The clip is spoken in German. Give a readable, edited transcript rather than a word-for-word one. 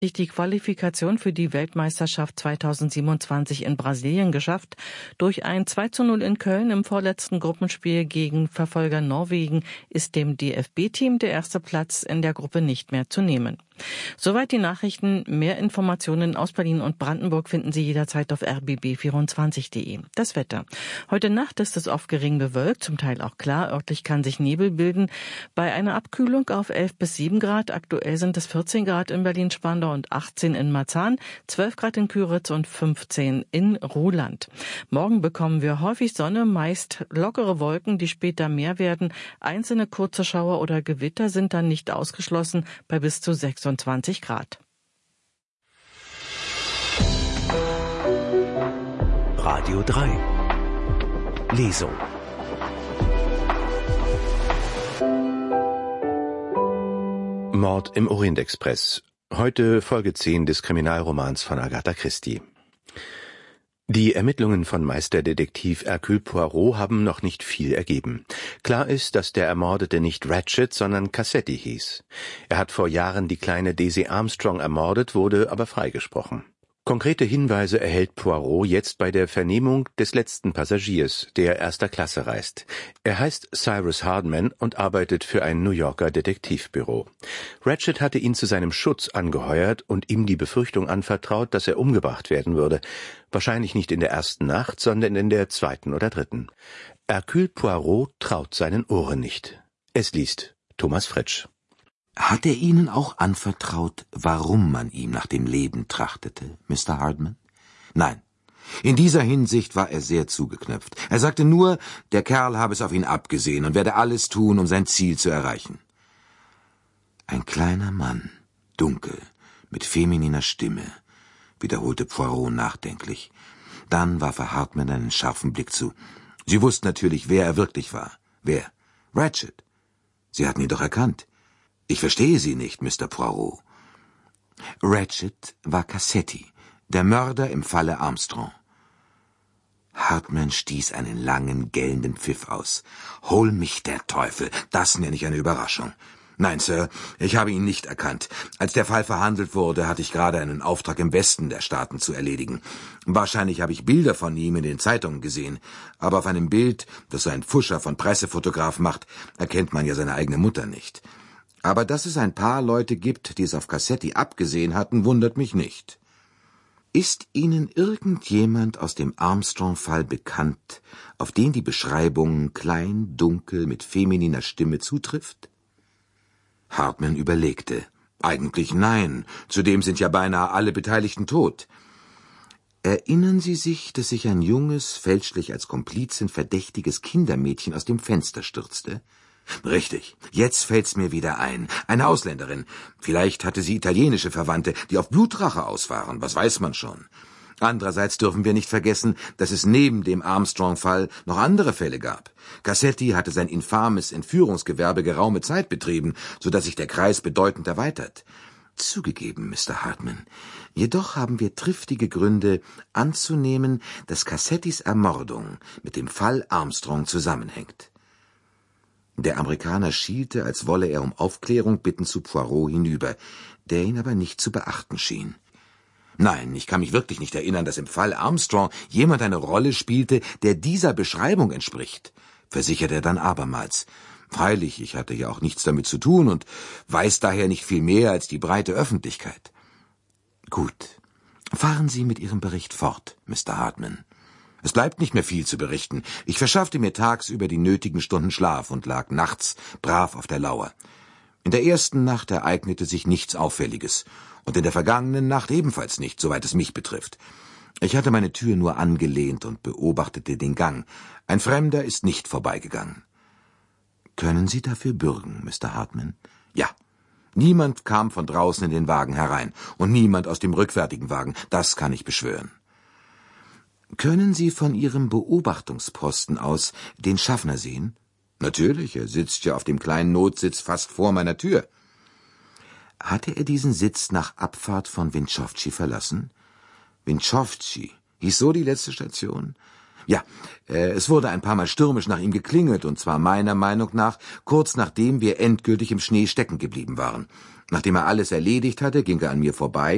die Qualifikation für die Weltmeisterschaft 2027 in Brasilien geschafft. Durch ein 2:0 in Köln im vorletzten Gruppenspiel gegen Verfolger Norwegen ist dem DFB-Team der erste Platz in der Gruppe nicht mehr zu nehmen. Soweit die Nachrichten. Mehr Informationen aus Berlin und Brandenburg finden Sie jederzeit auf rbb24.de. Das Wetter. Heute Nacht ist es oft gering bewölkt, zum Teil auch klar. Örtlich kann sich Nebel bilden. Bei einer Abkühlung auf 11 bis 7 Grad. Aktuell sind es 14 Grad in Berlin-Spandau und 18 in Marzahn, 12 Grad in Küritz und 15 in Ruhland. Morgen bekommen wir häufig Sonne, meist lockere Wolken, die später mehr werden. Einzelne kurze Schauer oder Gewitter sind dann nicht ausgeschlossen bei bis zu 26 Grad. Radio 3 Lesung. Mord im Orient-Express. Heute Folge 10 des Kriminalromans von Agatha Christie. Die Ermittlungen von Meisterdetektiv Hercule Poirot haben noch nicht viel ergeben. Klar ist, dass der Ermordete nicht Ratchet, sondern Cassetti hieß. Er hat vor Jahren die kleine Daisy Armstrong ermordet, wurde aber freigesprochen. Konkrete Hinweise erhält Poirot jetzt bei der Vernehmung des letzten Passagiers, der erster Klasse reist. Er heißt Cyrus Hardman und arbeitet für ein New Yorker Detektivbüro. Ratchet hatte ihn zu seinem Schutz angeheuert und ihm die Befürchtung anvertraut, dass er umgebracht werden würde. Wahrscheinlich nicht in der ersten Nacht, sondern in der zweiten oder dritten. Hercule Poirot traut seinen Ohren nicht. Es liest Thomas Fritsch. Hat er Ihnen auch anvertraut, warum man ihm nach dem Leben trachtete, Mr. Hardman? Nein. In dieser Hinsicht war er sehr zugeknöpft. Er sagte nur, der Kerl habe es auf ihn abgesehen und werde alles tun, um sein Ziel zu erreichen. Ein kleiner Mann, dunkel, mit femininer Stimme, wiederholte Poirot nachdenklich. Dann warf er Hardman einen scharfen Blick zu. Sie wussten natürlich, wer er wirklich war. Wer? Ratchet. Sie hatten ihn doch erkannt. Ich verstehe Sie nicht, Mr. Poirot. Ratchet war Cassetti, der Mörder im Falle Armstrong. Hardman stieß einen langen, gellenden Pfiff aus. Hol mich der Teufel, das nenne ich eine Überraschung. Nein, Sir, ich habe ihn nicht erkannt. Als der Fall verhandelt wurde, hatte ich gerade einen Auftrag im Westen der Staaten zu erledigen. Wahrscheinlich habe ich Bilder von ihm in den Zeitungen gesehen. Aber auf einem Bild, das so ein Pfuscher von Pressefotograf macht, erkennt man ja seine eigene Mutter nicht. Aber dass es ein paar Leute gibt, die es auf Cassetti abgesehen hatten, wundert mich nicht. Ist Ihnen irgendjemand aus dem Armstrong-Fall bekannt, auf den die Beschreibung klein, dunkel, mit femininer Stimme zutrifft? Hardman überlegte. Eigentlich nein, zudem sind ja beinahe alle Beteiligten tot. Erinnern Sie sich, dass sich ein junges, fälschlich als Komplizin verdächtiges Kindermädchen aus dem Fenster stürzte? Richtig, jetzt fällt's mir wieder ein. Eine Ausländerin. Vielleicht hatte sie italienische Verwandte, die auf Blutrache aus waren, was weiß man schon. Andererseits dürfen wir nicht vergessen, dass es neben dem Armstrong-Fall noch andere Fälle gab. Cassetti hatte sein infames Entführungsgewerbe geraume Zeit betrieben, so dass sich der Kreis bedeutend erweitert. Zugegeben, Mr. Hardman. Jedoch haben wir triftige Gründe anzunehmen, dass Cassettis Ermordung mit dem Fall Armstrong zusammenhängt. Der Amerikaner schielte, als wolle er um Aufklärung bitten, zu Poirot hinüber, der ihn aber nicht zu beachten schien. Nein, ich kann mich wirklich nicht erinnern, dass im Fall Armstrong jemand eine Rolle spielte, der dieser Beschreibung entspricht, versicherte er dann abermals. Freilich, ich hatte ja auch nichts damit zu tun und weiß daher nicht viel mehr als die breite Öffentlichkeit. Gut, fahren Sie mit Ihrem Bericht fort, Mr. Hardman. Es bleibt nicht mehr viel zu berichten. Ich verschaffte mir tagsüber die nötigen Stunden Schlaf und lag nachts brav auf der Lauer. In der ersten Nacht ereignete sich nichts Auffälliges und in der vergangenen Nacht ebenfalls nicht, soweit es mich betrifft. Ich hatte meine Tür nur angelehnt und beobachtete den Gang. Ein Fremder ist nicht vorbeigegangen. Können Sie dafür bürgen, Mr. Hardman? Ja. Niemand kam von draußen in den Wagen herein und niemand aus dem rückwärtigen Wagen. Das kann ich beschwören. Können Sie von Ihrem Beobachtungsposten aus den Schaffner sehen? Natürlich, er sitzt ja auf dem kleinen Notsitz fast vor meiner Tür. Hatte er diesen Sitz nach Abfahrt von Winchowci verlassen? Winchowci, hieß so die letzte Station? Ja, es wurde ein paar Mal stürmisch nach ihm geklingelt, und zwar meiner Meinung nach kurz nachdem wir endgültig im Schnee stecken geblieben waren. Nachdem er alles erledigt hatte, ging er an mir vorbei